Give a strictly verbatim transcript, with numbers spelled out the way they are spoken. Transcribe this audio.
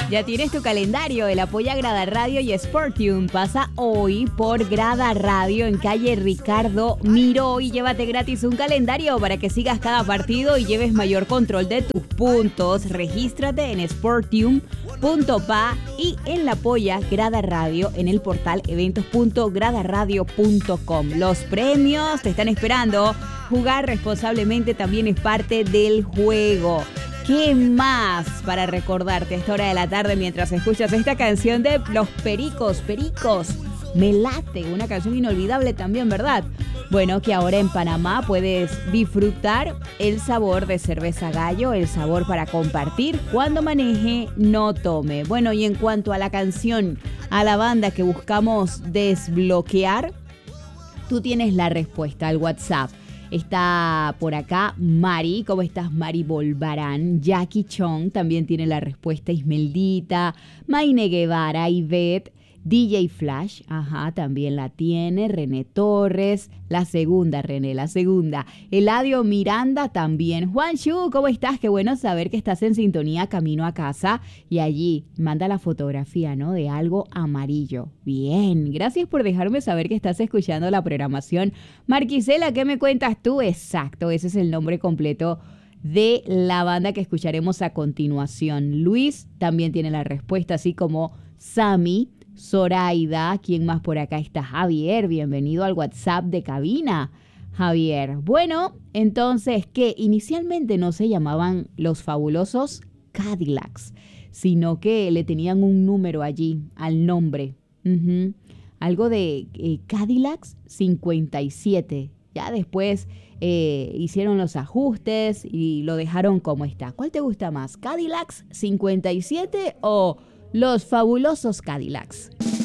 Ya tienes tu calendario, el apoya Grada Radio y Sportium. Pasa hoy por Grada Radio en calle Ricardo Miró y llévate gratis un calendario para que sigas cada partido y lleves mayor control de tus puntos. Regístrate en sportium punto pa y en la apoya Grada Radio en el portal eventos punto grada radio punto com. Los premios te están esperando. Jugar responsablemente también es parte del juego. ¿Qué más para recordarte a esta hora de la tarde mientras escuchas esta canción de Los Pericos? Pericos, me late, una canción inolvidable también, ¿verdad? Bueno, que ahora en Panamá puedes disfrutar el sabor de cerveza gallo, el sabor para compartir. Cuando maneje, no tome. Bueno, y en cuanto a la canción, a la banda que buscamos desbloquear, tú tienes la respuesta al WhatsApp. Está por acá Mari, ¿cómo estás Mari Bolvarán? Jackie Chong también tiene la respuesta, Ismeldita, Maine Guevara, Ivette, D J Flash, ajá, también la tiene, René Torres, la segunda René, la segunda, Eladio Miranda también, Juan Shu, ¿cómo estás? Qué bueno saber que estás en sintonía camino a casa y allí manda la fotografía, ¿no? De algo amarillo. Bien, gracias por dejarme saber que estás escuchando la programación. Marquisela, ¿qué me cuentas tú? Exacto, ese es el nombre completo de la banda que escucharemos a continuación. Luis también tiene la respuesta, así como Sammy, Zoraida, ¿quién más por acá está? Javier, bienvenido al WhatsApp de cabina, Javier. Bueno, entonces, que inicialmente no se llamaban los fabulosos Cadillacs, sino que le tenían un número allí al nombre. Uh-huh. Algo de eh, Cadillacs cincuenta y siete. Ya después eh, hicieron los ajustes y lo dejaron como está. ¿Cuál te gusta más? ¿Cadillacs cincuenta y siete o los fabulosos Cadillacs?